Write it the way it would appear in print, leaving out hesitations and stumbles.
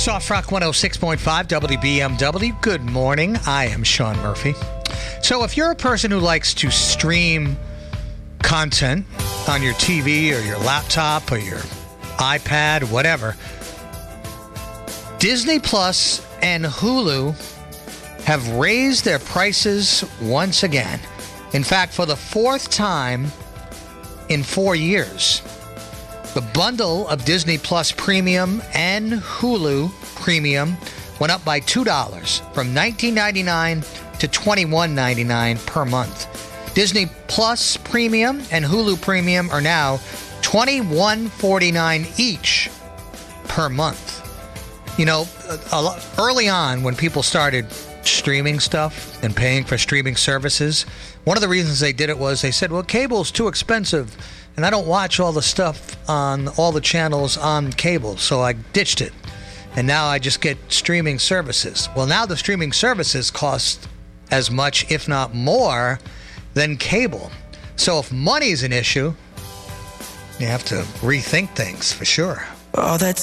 Soft Rock 106.5 WBMW. Good morning. I am Sean Murphy. So if you're a person who likes to stream content on your TV or your laptop or your iPad, whatever, Disney Plus and Hulu have raised their prices once again. In fact, for the fourth time in 4 years. The bundle of Disney Plus Premium and Hulu Premium went up by $2 from $19.99 to $21.99 per month. Disney Plus Premium and Hulu Premium are now $21.49 each per month. You know, early on when people started streaming stuff and paying for streaming services, one of the reasons they did it was they said, well, cable's too expensive and I don't watch all the stuff on all the channels on cable, so I ditched it. And now I just get streaming services. Well, now the streaming services cost as much, if not more, than cable. So if money's an issue, you have to rethink things for sure. Oh, that's